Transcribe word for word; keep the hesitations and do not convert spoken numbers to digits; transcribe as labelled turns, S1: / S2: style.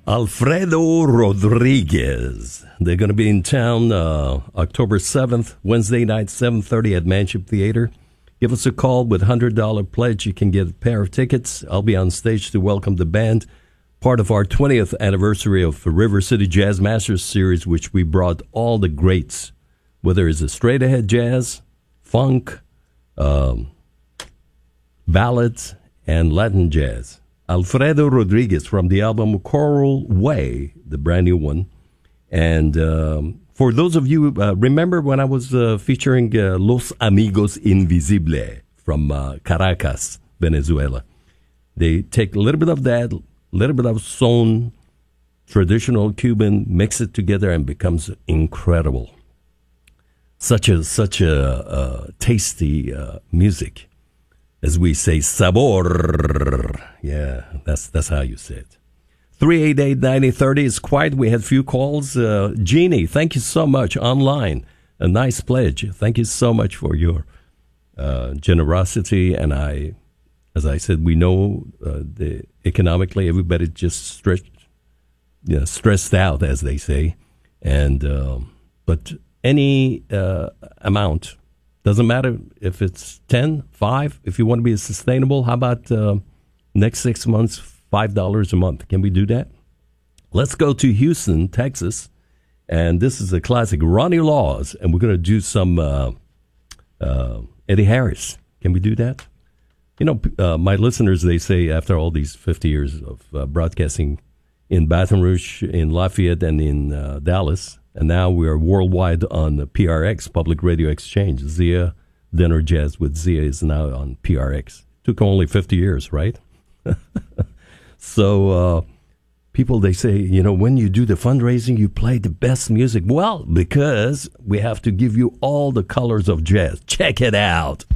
S1: Alfredo Rodriguez. They're going to be in town uh, October seventh, Wednesday night, seven thirty at Manship Theater. Give us a call with one hundred dollars pledge. You can get a pair of tickets. I'll be on stage to welcome the band. Part of our twentieth anniversary of the River City Jazz Masters series, which we brought all the greats, whether it's a straight ahead jazz, funk, um, ballads, and Latin jazz. Alfredo Rodriguez from the album Coral Way, the brand new one. And um, for those of you, uh, remember when I was uh, featuring uh, Los Amigos Invisibles from uh, Caracas, Venezuela. They take a little bit of that, a little bit of son, traditional Cuban, mix it together and becomes incredible. Such a such a uh, tasty uh, music. As we say, sabor. Yeah, that's that's how you say it. three eight eight, nine zero three zero is quiet. We had few calls. Uh, Jeannie, thank you so much. Online, a nice pledge. Thank you so much for your uh, generosity. And I, as I said, we know uh, the economically everybody just stretched, you know, stressed out, as they say. And um, but any uh, amount. Doesn't matter if it's ten, five, if you want to be sustainable. How about uh, next six months, five dollars a month? Can we do that? Let's go to Houston, Texas. And this is a classic, Ronnie Laws. And we're going to do some uh, uh, Eddie Harris. Can we do that? You know, uh, my listeners, they say after all these fifty years of uh, broadcasting in Baton Rouge, in Lafayette, and in uh, Dallas, and now we are worldwide on the P R X, Public Radio Exchange. Zia, Dinner Jazz with Zia is now on P R X. Took only fifty years, right? So uh, people, they say, you know, when you do the fundraising, you play the best music. Well, because we have to give you all the colors of jazz. Check it out.